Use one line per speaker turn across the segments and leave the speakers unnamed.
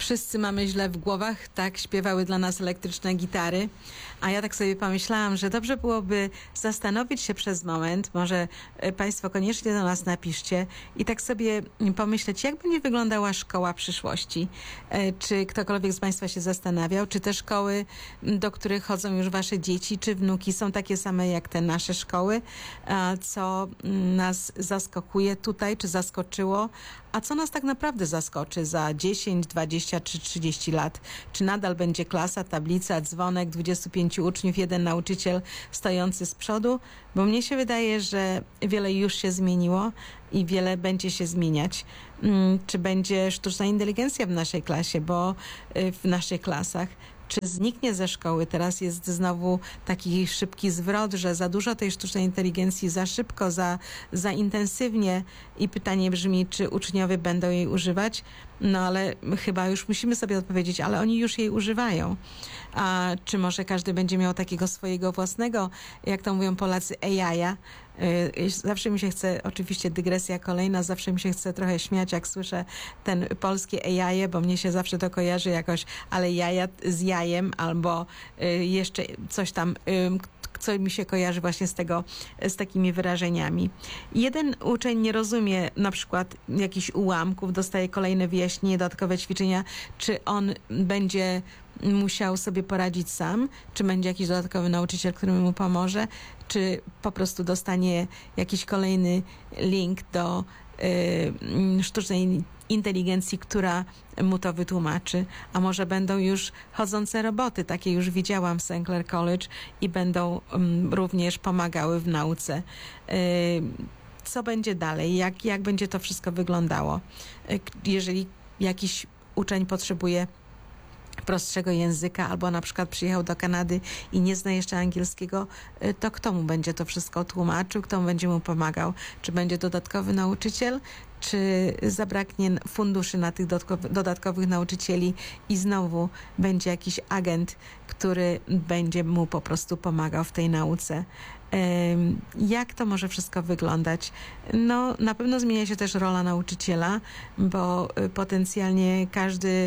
wszyscy mamy źle w głowach, tak śpiewały dla nas elektryczne gitary, a ja tak sobie pomyślałam, że dobrze byłoby zastanowić się przez moment, może Państwo koniecznie do nas napiszcie i tak sobie pomyśleć, jak będzie wyglądała szkoła przyszłości. Czy ktokolwiek z Państwa się zastanawiał, czy te szkoły, do których chodzą już Wasze dzieci, czy wnuki są takie same jak te nasze szkoły, co nas zaskakuje tutaj, czy zaskoczyło, a co nas tak naprawdę zaskoczy za 10, 20 czy 30 lat? Czy nadal będzie klasa, tablica, dzwonek, 25 uczniów, jeden nauczyciel stojący z przodu? Bo mnie się wydaje, że wiele już się zmieniło i wiele będzie się zmieniać. Czy będzie sztuczna inteligencja w naszej klasie, bo w naszych klasach? Czy zniknie ze szkoły? Teraz jest znowu taki szybki zwrot, że za dużo tej sztucznej inteligencji, za szybko, za intensywnie i pytanie brzmi, czy uczniowie będą jej używać? No ale chyba już musimy sobie odpowiedzieć, ale oni już jej używają. A czy może każdy będzie miał takiego swojego własnego, jak to mówią Polacy, AI-a? Zawsze mi się chce, oczywiście dygresja kolejna, zawsze mi się chce trochę śmiać, jak słyszę ten polskie AI, bo mnie się zawsze to kojarzy jakoś, ale jaja z jajem, albo jeszcze coś tam, co mi się kojarzy właśnie z takimi wyrażeniami. Jeden uczeń nie rozumie na przykład jakichś ułamków, dostaje kolejne wyjaśnienie, dodatkowe ćwiczenia, czy on będzie musiał sobie poradzić sam, czy będzie jakiś dodatkowy nauczyciel, który mu pomoże, czy po prostu dostanie jakiś kolejny link do sztucznej inteligencji, która mu to wytłumaczy. A może będą już chodzące roboty, takie już widziałam w St. Clair College i będą również pomagały w nauce. Co będzie dalej? Jak będzie to wszystko wyglądało? Jeżeli jakiś uczeń potrzebuje prostszego języka, albo na przykład przyjechał do Kanady i nie zna jeszcze angielskiego, to kto mu będzie to wszystko tłumaczył, kto będzie mu pomagał? Czy będzie dodatkowy nauczyciel, czy zabraknie funduszy na tych dodatkowych nauczycieli i znowu będzie jakiś agent, który będzie mu po prostu pomagał w tej nauce? Jak to może wszystko wyglądać? No, na pewno zmienia się też rola nauczyciela, bo potencjalnie każdy,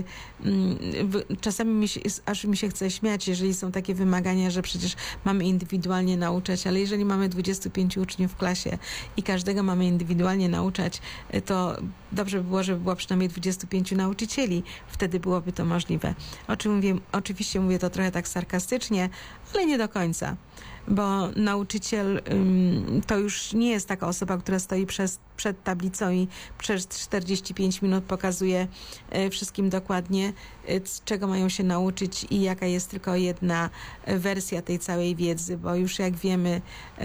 czasami aż mi się chce śmiać, jeżeli są takie wymagania, że przecież mamy indywidualnie nauczać, ale jeżeli mamy 25 uczniów w klasie i każdego mamy indywidualnie nauczać, to dobrze by było, żeby było przynajmniej 25 nauczycieli. Wtedy byłoby to możliwe. Oczywiście mówię to trochę tak sarkastycznie, ale nie do końca. Bo nauczyciel to już nie jest taka osoba, która stoi przed tablicą i przez 45 minut pokazuje wszystkim dokładnie, czego mają się nauczyć i jaka jest tylko jedna wersja tej całej wiedzy, bo już jak wiemy,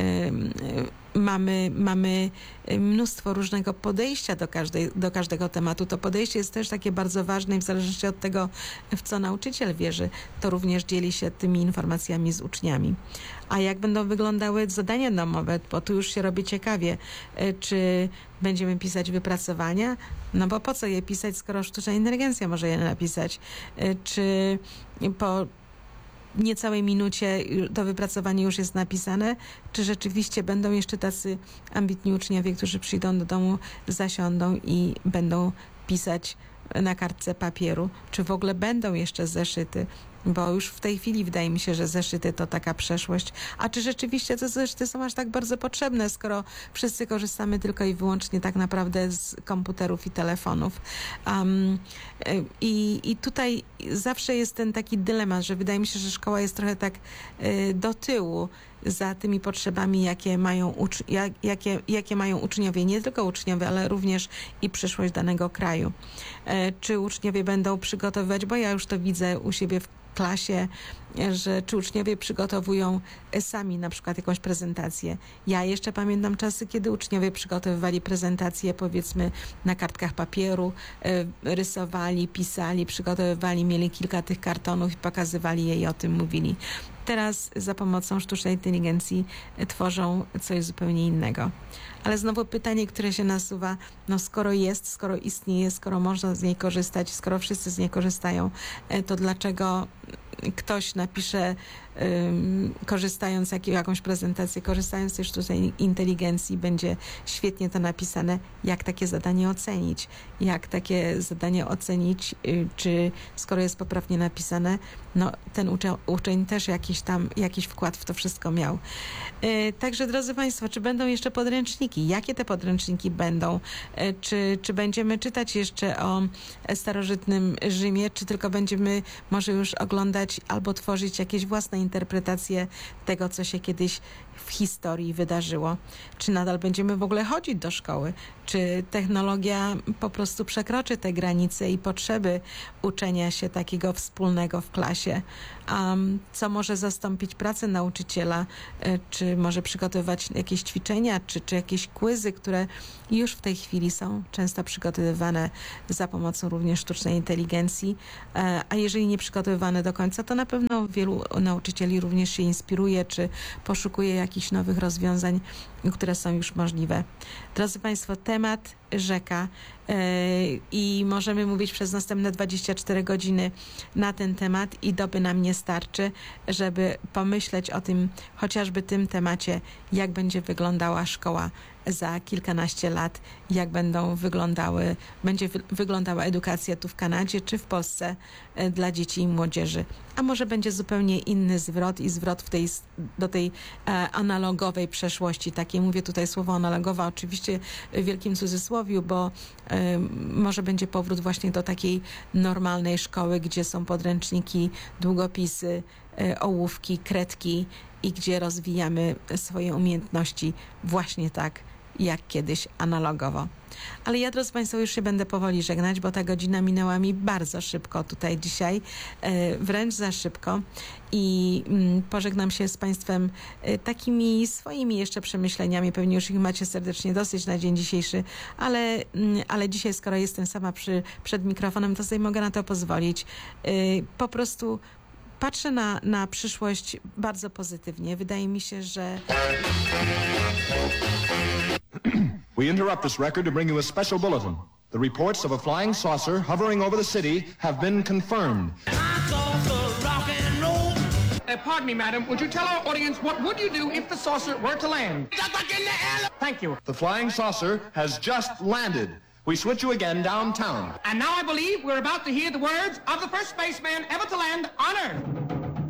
mamy mnóstwo różnego podejścia do każdego tematu. To podejście jest też takie bardzo ważne i w zależności od tego, w co nauczyciel wierzy, to również dzieli się tymi informacjami z uczniami. A jak będą wyglądały zadania domowe, bo tu już się robi ciekawie, czy będziemy pisać wypracowania? No bo po co je pisać, skoro sztuczna inteligencja może je napisać? Czy po niecałej minucie to wypracowanie już jest napisane, czy rzeczywiście będą jeszcze tacy ambitni uczniowie, którzy przyjdą do domu, zasiądą i będą pisać na kartce papieru, czy w ogóle będą jeszcze zeszyty, bo już w tej chwili wydaje mi się, że zeszyty to taka przeszłość. A czy rzeczywiście te zeszyty są aż tak bardzo potrzebne, skoro wszyscy korzystamy tylko i wyłącznie tak naprawdę z komputerów i telefonów? I tutaj zawsze jest ten taki dylemat, że wydaje mi się, że szkoła jest trochę tak do tyłu za tymi potrzebami, jakie mają uczniowie, nie tylko uczniowie, ale również i przyszłość danego kraju. Czy uczniowie będą przygotowywać, bo ja już to widzę u siebie w klasie, że czy uczniowie przygotowują sami na przykład jakąś prezentację. Ja jeszcze pamiętam czasy, kiedy uczniowie przygotowywali prezentacje, powiedzmy, na kartkach papieru, rysowali, pisali, przygotowywali, mieli kilka tych kartonów i pokazywali je i o tym mówili. Teraz za pomocą sztucznej inteligencji tworzą coś zupełnie innego. Ale znowu pytanie, które się nasuwa, no skoro jest, skoro istnieje, skoro można z niej korzystać, skoro wszyscy z niej korzystają, to dlaczego ktoś napisze, korzystając jakąś prezentację, korzystając z tej sztucznej inteligencji, będzie świetnie to napisane, jak takie zadanie ocenić, czy skoro jest poprawnie napisane, no ten uczeń też jakiś wkład w to wszystko miał. Także drodzy Państwo, czy będą jeszcze podręczniki? Jakie te podręczniki będą? Czy będziemy czytać jeszcze o starożytnym Rzymie, czy tylko będziemy może już oglądać albo tworzyć jakieś własne interpretacje tego, co się kiedyś w historii wydarzyło? Czy nadal będziemy w ogóle chodzić do szkoły? Czy technologia po prostu przekroczy te granice i potrzeby uczenia się takiego wspólnego w klasie? Co może zastąpić pracę nauczyciela? Czy może przygotowywać jakieś ćwiczenia, czy jakieś quizy, które już w tej chwili są często przygotowywane za pomocą również sztucznej inteligencji, a jeżeli nie przygotowywane do końca, to na pewno wielu nauczycieli również się inspiruje, czy poszukuje jakichś nowych rozwiązań, które są już możliwe. Drodzy Państwo, temat rzeka i możemy mówić przez następne 24 godziny na ten temat i doby nam nie starczy, żeby pomyśleć o tym, chociażby tym temacie, jak będzie wyglądała szkoła za kilkanaście lat, jak będzie wyglądała edukacja tu w Kanadzie czy w Polsce dla dzieci i młodzieży. A może będzie zupełnie inny zwrot i zwrot do tej analogowej przeszłości. Takie mówię tutaj słowo analogowa, oczywiście w wielkim cudzysłowiu, bo może będzie powrót właśnie do takiej normalnej szkoły, gdzie są podręczniki, długopisy, ołówki, kredki i gdzie rozwijamy swoje umiejętności właśnie tak, jak kiedyś analogowo. Ale ja, drodzy Państwo, już się będę powoli żegnać, bo ta godzina minęła mi bardzo szybko tutaj dzisiaj, wręcz za szybko i pożegnam się z Państwem takimi swoimi jeszcze przemyśleniami. Pewnie już ich macie serdecznie dosyć na dzień dzisiejszy, ale dzisiaj, skoro jestem sama przed mikrofonem, to sobie mogę na to pozwolić. Po prostu patrzę na przyszłość bardzo pozytywnie. Wydaje mi się, że...
We interrupt this record to bring you a special bulletin. The reports of a flying saucer hovering over the city have been confirmed.
Pardon me, madam. Would you tell our audience what would you do if the saucer were to land? Thank you.
The flying saucer has just landed. We switch you again downtown.
And now I believe we're about to hear the words of the first spaceman ever to land on Earth.